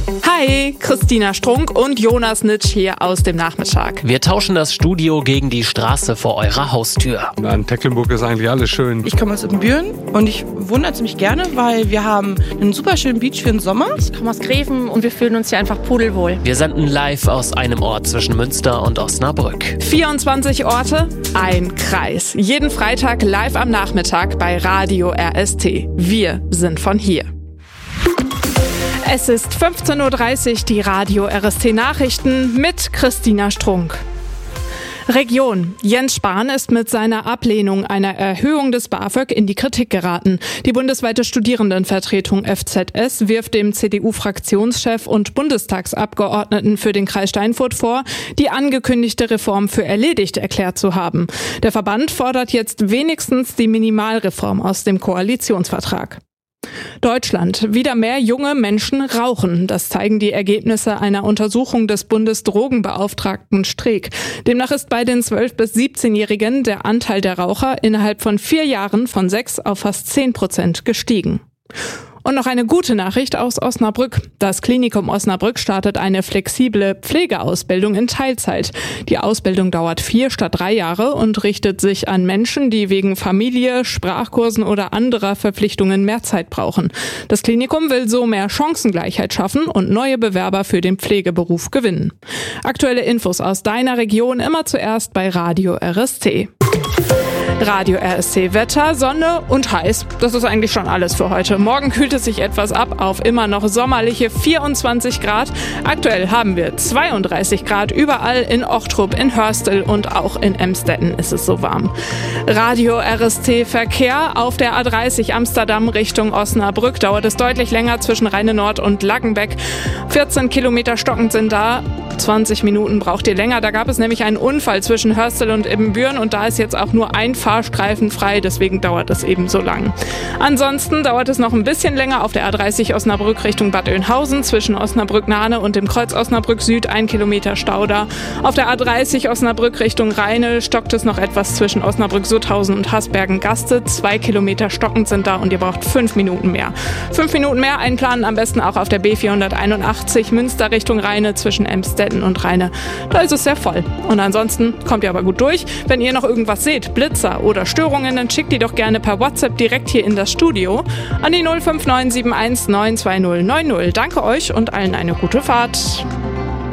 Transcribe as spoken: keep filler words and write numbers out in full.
Hi, Christina Strunk und Jonas Nitsch hier aus dem Nachmittag. Wir tauschen das Studio gegen die Straße vor eurer Haustür. In Tecklenburg ist eigentlich alles schön. Ich komme aus Ibbenbüren und ich wohne ziemlich gerne, weil wir haben einen super schönen Beach für den Sommer. Ich komme aus Greven und wir fühlen uns hier einfach pudelwohl. Wir senden live aus einem Ort zwischen Münster und Osnabrück. vierundzwanzig Orte, ein Kreis. Jeden Freitag live am Nachmittag bei Radio R S T. Wir sind von hier. Es ist fünfzehn Uhr dreißig, die Radio R S T Nachrichten mit Christina Strunk. Region. Jens Spahn ist mit seiner Ablehnung einer Erhöhung des BAföG in die Kritik geraten. Die bundesweite Studierendenvertretung F Z S wirft dem C D U-Fraktionschef und Bundestagsabgeordneten für den Kreis Steinfurt vor, die angekündigte Reform für erledigt erklärt zu haben. Der Verband fordert jetzt wenigstens die Minimalreform aus dem Koalitionsvertrag. Deutschland. Wieder mehr junge Menschen rauchen. Das zeigen die Ergebnisse einer Untersuchung des Bundesdrogenbeauftragten Streeck. Demnach ist bei den zwölf- bis siebzehnjährigen der Anteil der Raucher innerhalb von vier Jahren von sechs auf fast zehn Prozent gestiegen. Und noch eine gute Nachricht aus Osnabrück. Das Klinikum Osnabrück startet eine flexible Pflegeausbildung in Teilzeit. Die Ausbildung dauert vier statt drei Jahre und richtet sich an Menschen, die wegen Familie, Sprachkursen oder anderer Verpflichtungen mehr Zeit brauchen. Das Klinikum will so mehr Chancengleichheit schaffen und neue Bewerber für den Pflegeberuf gewinnen. Aktuelle Infos aus deiner Region immer zuerst bei Radio R S T. Radio R S T Wetter, Sonne und heiß. Das ist eigentlich schon alles für heute. Morgen kühlt es sich etwas ab auf immer noch sommerliche vierundzwanzig Grad. Aktuell haben wir zweiunddreißig Grad überall in Ochtrup, in Hörstel und auch in Emstetten ist es so warm. Radio R S T Verkehr auf der A dreißig Amsterdam Richtung Osnabrück dauert es deutlich länger zwischen Rheine Nord und Laggenbeck. vierzehn Kilometer stockend sind da. zwanzig Minuten braucht ihr länger. Da gab es nämlich einen Unfall zwischen Hörstel und Ibbenbüren und da ist jetzt auch nur ein Fahrstreifen frei, deswegen dauert es eben so lang. Ansonsten dauert es noch ein bisschen länger auf der A dreißig Osnabrück Richtung Bad Oeynhausen zwischen Osnabrück-Nahne und dem Kreuz Osnabrück Süd, ein Kilometer Stau da. Auf der A dreißig Osnabrück Richtung Rheine stockt es noch etwas zwischen Osnabrück-Sutthausen und Hasbergen-Gaste. Zwei Kilometer stockend sind da und ihr braucht fünf Minuten mehr. Fünf Minuten mehr einplanen am besten auch auf der B vierhunderteinundachtzig Münster Richtung Rheine zwischen Emstetten und Rheine. Da ist es sehr voll. Und ansonsten kommt ihr aber gut durch. Wenn ihr noch irgendwas seht, Blitzer oder Störungen, dann schickt die doch gerne per WhatsApp direkt hier in das Studio an die null fünf neun sieben eins neun zwei null neun null. Danke euch und allen eine gute Fahrt.